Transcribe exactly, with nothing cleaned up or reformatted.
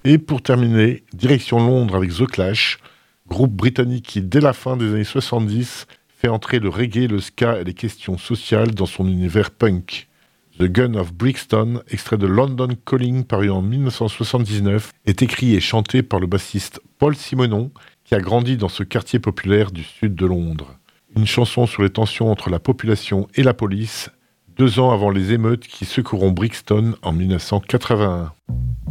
Et pour terminer, direction Londres avec The Clash, groupe britannique qui, dès la fin des années soixante-dix, fait entrer le reggae, le ska et les questions sociales dans son univers punk. The Gun of Brixton, extrait de London Calling paru en dix-neuf cent soixante-dix-neuf, est écrit et chanté par le bassiste Paul Simonon, qui a grandi dans ce quartier populaire du sud de Londres. Une chanson sur les tensions entre la population et la police, deux ans avant les émeutes qui secourront Brixton en dix-neuf cent quatre-vingt-un.